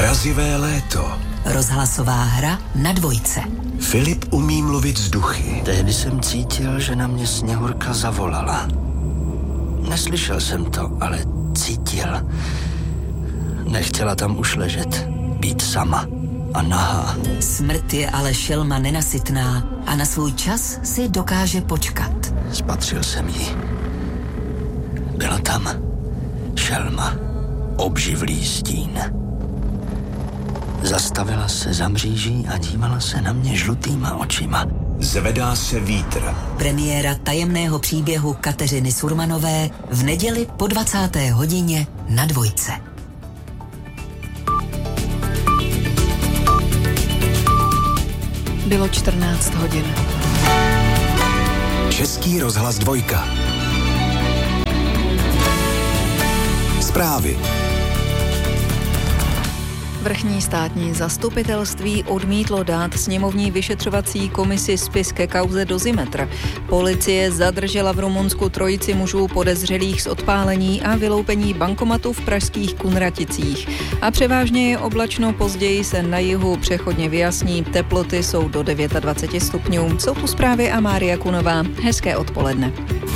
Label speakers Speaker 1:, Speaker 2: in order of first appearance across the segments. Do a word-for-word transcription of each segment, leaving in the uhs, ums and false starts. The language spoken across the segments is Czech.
Speaker 1: Mrazivé léto.
Speaker 2: Rozhlasová hra na dvojce.
Speaker 1: Filip umí mluvit s duchy.
Speaker 3: Tehdy jsem cítil, že na mě Sněhurka zavolala. Neslyšel jsem to, ale cítil. Nechtěla tam už ležet, být sama a nahá.
Speaker 2: Smrt je ale šelma nenasytná a na svůj čas si dokáže počkat.
Speaker 3: Spatřil jsem ji. Byla tam šelma, obživlý stín. Zastavila se za mříží a dívala se na mě žlutýma očima.
Speaker 1: Zvedá se vítr.
Speaker 2: Premiéra tajemného příběhu Kateřiny Surmanové v neděli po dvacáté hodině na dvojce.
Speaker 4: Bylo čtrnáct hodin.
Speaker 1: Český rozhlas dvojka. Zprávy.
Speaker 4: Vrchní státní zastupitelství odmítlo dát sněmovní vyšetřovací komisi spis ke kauze Dozimetr. Policie zadržela v Rumunsku trojici mužů podezřelých z odpálení a vyloupení bankomatu v pražských Kunraticích. A převážně je oblačno, později se na jihu přechodně vyjasní. Teploty jsou do dvacet devět stupňů. Jsou tu zprávy a Mária Kunová. Hezké odpoledne.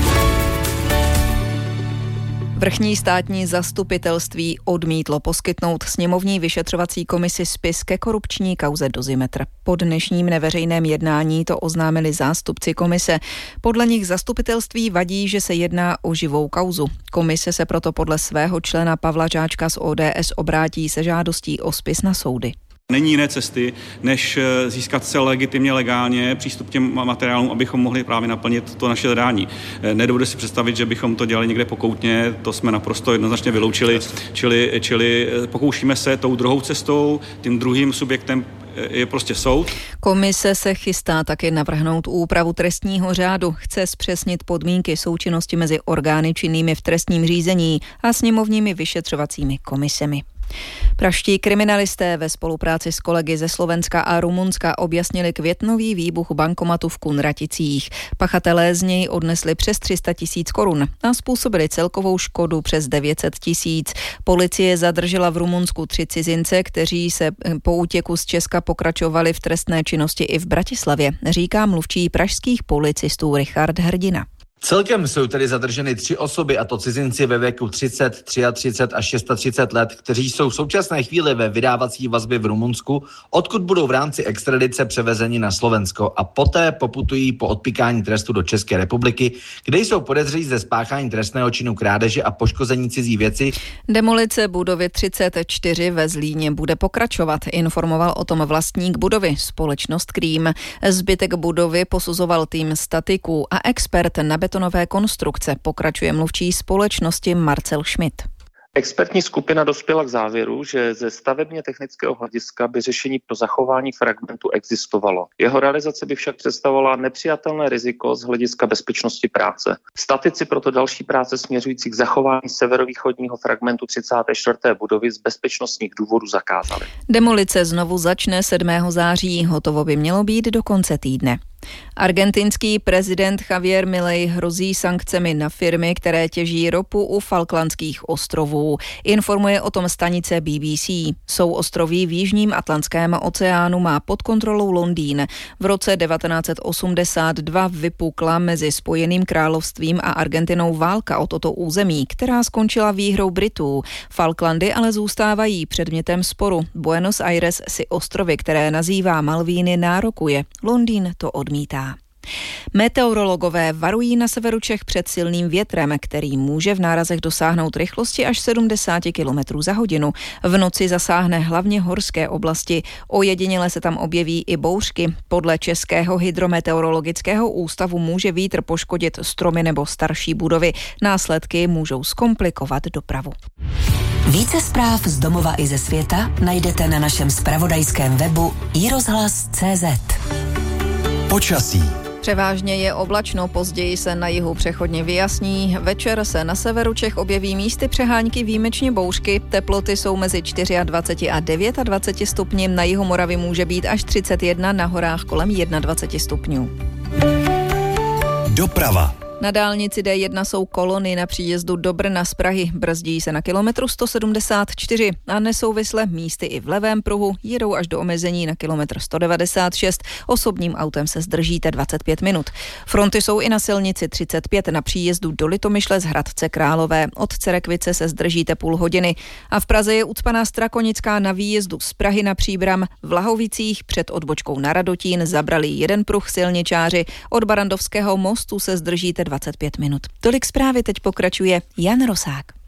Speaker 4: Vrchní státní zastupitelství odmítlo poskytnout sněmovní vyšetřovací komisi spis ke korupční kauze Dozimetr. Po dnešním neveřejném jednání to oznámili zástupci komise. Podle nich zastupitelství vadí, že se jedná o živou kauzu. Komise se proto podle svého člena Pavla Žáčka z O D S obrátí se žádostí o spis na soudy.
Speaker 5: Není jiné cesty, než získat se legitimně, legálně přístup k těm materiálům, abychom mohli právě naplnit to naše zadání. Nedovedu si představit, že bychom to dělali někde pokoutně, to jsme naprosto jednoznačně vyloučili, čili, čili pokoušíme se tou druhou cestou, tím druhým subjektem je prostě soud.
Speaker 4: Komise se chystá taky navrhnout úpravu trestního řádu. Chce zpřesnit podmínky součinnosti mezi orgány činnými v trestním řízení a sněmovními vyšetřovacími komisemi. Pražští kriminalisté ve spolupráci s kolegy ze Slovenska a Rumunska objasnili květnový výbuch bankomatu v Kunraticích. Pachatelé z něj odnesli přes tři sta tisíc korun a způsobili celkovou škodu přes devět set tisíc. Policie zadržela v Rumunsku tři cizince, kteří se po útěku z Česka pokračovali v trestné činnosti i v Bratislavě, říká mluvčí pražských policistů Richard Hrdina.
Speaker 6: Celkem jsou tedy zadrženy tři osoby, a to cizinci ve věku třicet, třicet tři až třicet šest let, kteří jsou v současné chvíli ve vydávací vazbě v Rumunsku, odkud budou v rámci extradice převezeni na Slovensko a poté poputují po odpykání trestu do České republiky, kde jsou podezřelí ze spáchání trestného činu krádeže a poškození cizí věci.
Speaker 4: Demolice budovy třicet čtyři ve Zlíně bude pokračovat, informoval o tom vlastník budovy, společnost Krím. Zbytek budovy posuzoval tým statiků a expert na betonové konstrukce, pokračuje mluvčí společnosti Marcel Schmidt.
Speaker 7: Expertní skupina dospěla k závěru, že ze stavebně technického hlediska by řešení pro zachování fragmentu existovalo. Jeho realizace by však představovala nepřijatelné riziko z hlediska bezpečnosti práce. Statici proto další práce směřující k zachování severovýchodního fragmentu třicáté čtvrté budovy z bezpečnostních důvodů zakázali.
Speaker 4: Demolice znovu začne sedmého září, hotovo by mělo být do konce týdne. Argentinský prezident Javier Milei hrozí sankcemi na firmy, které těží ropu u Falklandských ostrovů. Informuje o tom stanice B B C. Souostroví v jižním Atlantském oceánu má pod kontrolou Londýn. V roce devatenáct set osmdesát dva vypukla mezi Spojeným královstvím a Argentinou válka o toto území, která skončila výhrou Britů. Falklandy ale zůstávají předmětem sporu. Buenos Aires si ostrovy, které nazývá Malvíny, nárokuje. Londýn to odmítá. Meteorologové varují na severu Čech před silným větrem, který může v nárazech dosáhnout rychlosti až sedmdesát kilometrů za hodinu. V noci zasáhne hlavně horské oblasti. Ojediněle se tam objeví i bouřky. Podle Českého hydrometeorologického ústavu může vítr poškodit stromy nebo starší budovy. Následky můžou zkomplikovat dopravu.
Speaker 2: Více zpráv z domova i ze světa najdete na našem zpravodajském webu i rozhlas tečka cé zet.
Speaker 1: Počasí.
Speaker 4: Převážně je oblačno, později se na jihu přechodně vyjasní. Večer se na severu Čech objeví místy přehánky, výjimečně bouřky. Teploty jsou mezi dvacet čtyři a dvacet devět stupni. Na jihu Moravy může být až třicet jedna, na horách kolem dvacet jedna stupňů.
Speaker 1: Doprava.
Speaker 4: Na dálnici D jedna jsou kolony na příjezdu do Brna z Prahy. Brzdí se na kilometru sto sedmdesát čtyři a nesouvisle místy i v levém pruhu jedou až do omezení na kilometr sto devadesát šest. Osobním autem se zdržíte dvacet pět minut. Fronty jsou i na silnici třicet pět na příjezdu do Litomyšle z Hradce Králové. Od Cerekvice se zdržíte půl hodiny. A v Praze je ucpaná Strakonická na výjezdu z Prahy na Příbram. V Lahovicích před odbočkou na Radotín zabrali jeden pruh silničáři. Od Barandovského mostu se zdržíte dvacet pět minut. Tolik zprávy, teď pokračuje Jan Rosák.